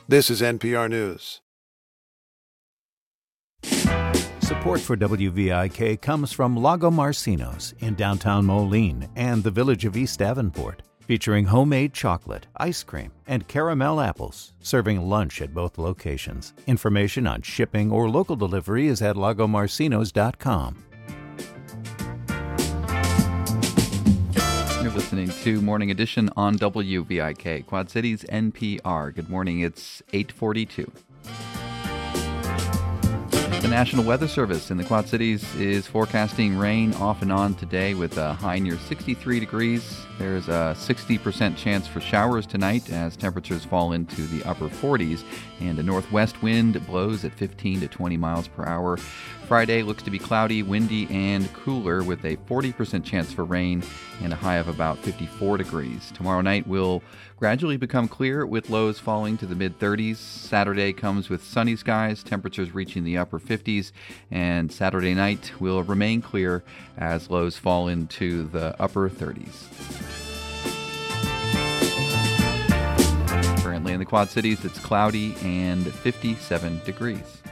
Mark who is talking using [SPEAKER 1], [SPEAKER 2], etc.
[SPEAKER 1] This is NPR News.
[SPEAKER 2] Support for WVIK comes from Lago Marcinos in downtown Moline and the village of East Davenport, featuring homemade chocolate, ice cream, and caramel apples, serving lunch at both locations. Information on shipping or local delivery is at lagomarcinos.com.
[SPEAKER 3] You're listening to Morning Edition on WVIK, Quad Cities NPR. Good morning, it's 8:42. The National Weather Service in the Quad Cities is forecasting rain off and on today with a high near 63 degrees. There's a 60% chance for showers tonight as temperatures fall into the upper 40s, and a northwest wind blows at 15 to 20 miles per hour. Friday looks to be cloudy, windy, and cooler with a 40% chance for rain and a high of about 54 degrees. Tomorrow night will gradually become clear with lows falling to the mid-30s. Saturday comes with sunny skies, temperatures reaching the upper 50s, and Saturday night will remain clear as lows fall into the upper 30s. Currently in the Quad Cities, it's cloudy and 57 degrees.